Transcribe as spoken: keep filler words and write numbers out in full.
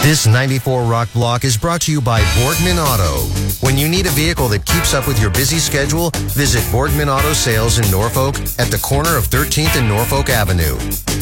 This ninety-four Rock Block is brought to you by Boardman Auto. When you need a vehicle that keeps up with your busy schedule, visit Boardman Auto Sales in Norfolk at the corner of thirteenth and Norfolk Avenue.